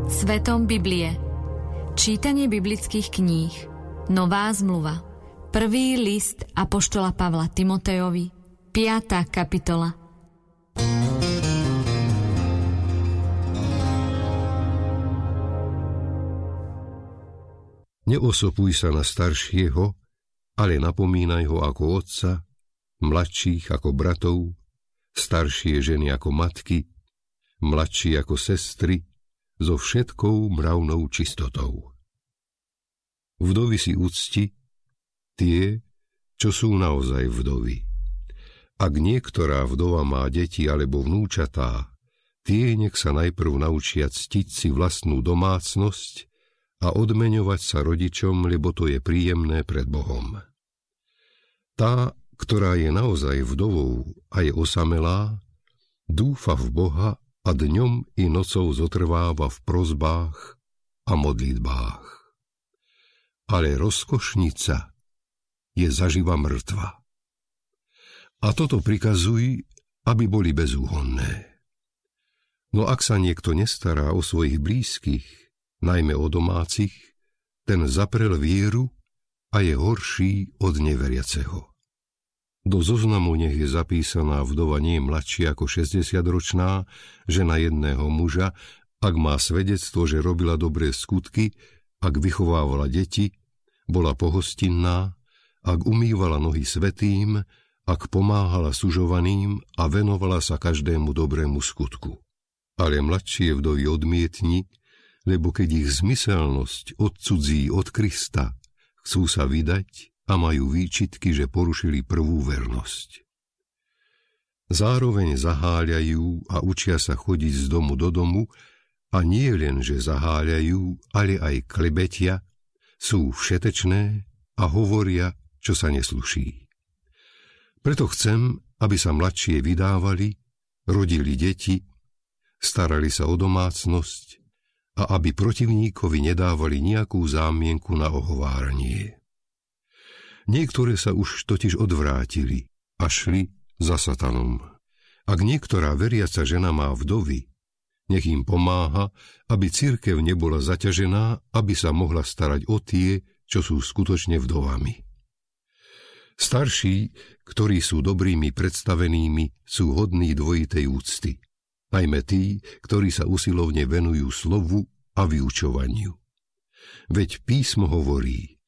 Svetom Biblie. Čítanie biblických kníh. Nová zmluva. Prvý list apoštola Pavla Timotejovi. 5. kapitola. Neosopuj sa na staršieho, ale napomínaj ho ako otca, mladších ako bratov, staršie ženy ako matky, mladší ako sestry, so všetkou mravnou čistotou. Vdovy si ucti, tie, čo sú naozaj vdovy. Ak niektorá vdova má deti alebo vnúčatá, tie nech sa najprv naučia ctiť si vlastnú domácnosť a odmeňovať sa rodičom, lebo to je príjemné pred Bohom. Tá, ktorá je naozaj vdovou a je osamelá, dúfa v Boha a dňom i nocou zotrváva v prosbách a modlitbách. Ale rozkošnica je zaživa mŕtva. A toto prikazuj, aby boli bezúhonné. No ak sa niekto nestará o svojich blízkych, najmä o domácich, ten zaprel vieru a je horší od neveriaceho. Do zoznamu nech je zapísaná vdova nie mladšia ako 60-ročná, žena jedného muža, ak má svedectvo, že robila dobré skutky, ak vychovávala deti, bola pohostinná, ak umývala nohy svätým, ak pomáhala sužovaným a venovala sa každému dobrému skutku. Ale mladšie vdovy odmietni, lebo keď ich zmyselnosť odcudzí od Krista, chcú sa vydať a majú výčitky, že porušili prvú vernosť. Zároveň zaháľajú a učia sa chodiť z domu do domu a nie len, že zaháľajú, ale aj klebetia, sú všetečné a hovoria, čo sa nesluší. Preto chcem, aby sa mladšie vydávali, rodili deti, starali sa o domácnosť a aby protivníkovi nedávali nejakú zámienku na ohováranie. Niektoré sa už totiž odvrátili a šli za satanom. Ak niektorá veriaca žena má vdovy, nech im pomáha, aby cirkev nebola zaťažená, aby sa mohla starať o tie, čo sú skutočne vdovami. Starší, ktorí sú dobrými predstavenými, sú hodní dvojitej úcty, najmä tí, ktorí sa usilovne venujú slovu a vyučovaniu. Veď písmo hovorí: